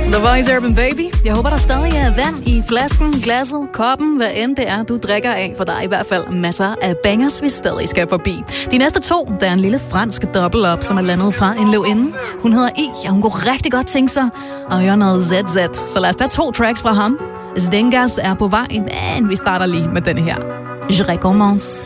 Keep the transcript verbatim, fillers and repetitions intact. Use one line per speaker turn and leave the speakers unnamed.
The Voice Urban Baby. Jeg håber, der stadig er vand i flasken, glasset, koppen, hvad end det er, du drikker af. For der er i hvert fald masser af bangers, vi stadig skal forbi. De næste to, der er en lille fransk double-up, som er landet fra en løvinde. Hun hedder E, og hun kunne rigtig godt tænke sig at høre noget Z Z. Så lad os tage to tracks fra ham. Zengas er på vej, men vi starter lige med denne her. Je recommence.